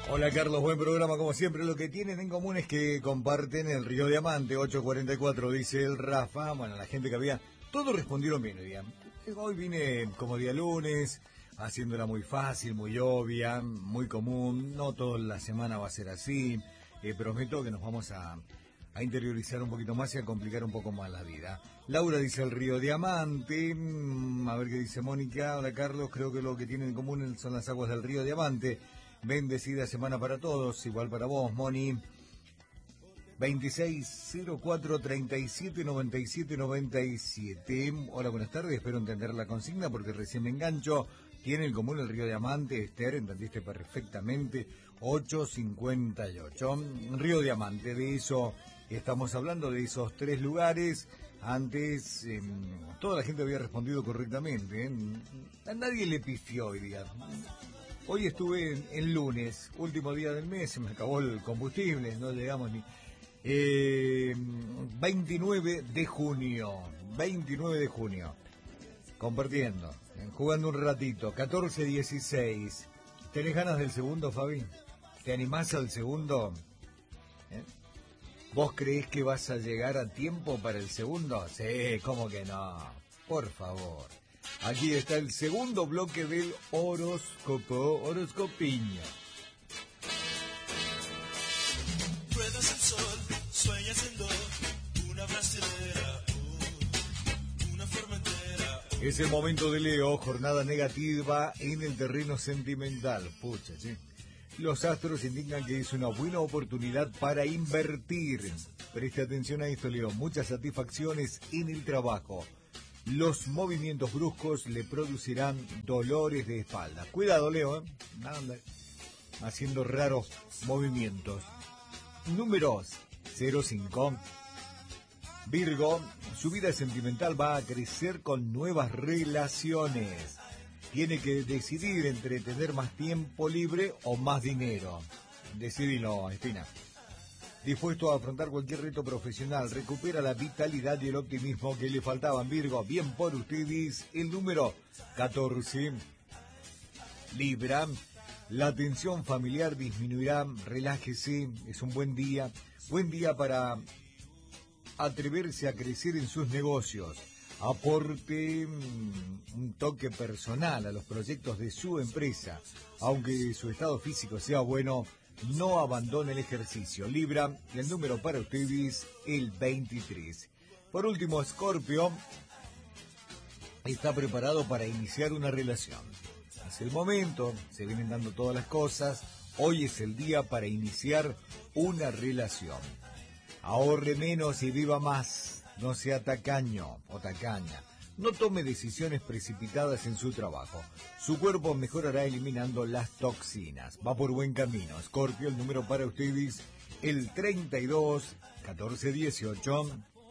Hola Carlos, buen programa como siempre. Lo que tienen en común es que comparten el Río Diamante, 844, dice el Rafa. Bueno, la gente que había, todos respondieron bien hoy día. Hoy vine como día lunes, haciéndola muy fácil, muy obvia, muy común. No toda la semana va a ser así. Prometo que nos vamos a interiorizar un poquito más y a complicar un poco más la vida. Laura dice el Río Diamante. A ver qué dice Mónica. Hola Carlos, creo que lo que tienen en común son las aguas del Río Diamante. Bendecida semana para todos, igual para vos, Moni. 2604-3797-97. Hola, buenas tardes, espero entender la consigna porque recién me engancho. Tiene en común el Río Diamante, Esther, entendiste perfectamente. 858. Río Diamante, de eso estamos hablando, de esos tres lugares. Antes, toda la gente había respondido correctamente. A nadie le pifió hoy día. Hoy estuve en lunes, último día del mes, se me acabó el combustible, no llegamos ni... 29 de junio, compartiendo, jugando un ratito, 14-16. ¿Tenés ganas del segundo, Fabi? ¿Te animás al segundo? ¿Vos creés que vas a llegar a tiempo para el segundo? Sí, ¿cómo que no? Por favor. Aquí está el segundo bloque del horoscopiño. Ruedas el sol, sueñas en dos, una brasilera, una formentera. Es el momento de Leo, jornada negativa en el terreno sentimental. Pucha, ¿sí? Los astros indican que es una buena oportunidad para invertir. Preste atención a esto, Leo. Muchas satisfacciones en el trabajo. Los movimientos bruscos le producirán dolores de espalda. Cuidado, Leo, anda haciendo raros movimientos. Números 05. Virgo, su vida sentimental va a crecer con nuevas relaciones. Tiene que decidir entre tener más tiempo libre o más dinero. Decidilo, Espina. Dispuesto a afrontar cualquier reto profesional, recupera la vitalidad y el optimismo que le faltaban, Virgo. Bien por ustedes, el número 14. Libra, la tensión familiar disminuirá, relájese, es un buen día para atreverse a crecer en sus negocios. Aporte un toque personal a los proyectos de su empresa, aunque su estado físico sea bueno. No abandone el ejercicio. Libra, el número para ustedes, el 23. Por último, Escorpio está preparado para iniciar una relación. Es el momento, se vienen dando todas las cosas. Hoy es el día para iniciar una relación. Ahorre menos y viva más. No sea tacaño o tacaña. No tome decisiones precipitadas en su trabajo. Su cuerpo mejorará eliminando las toxinas. Va por buen camino. Escorpio, el número para ustedes, el 32 14 18.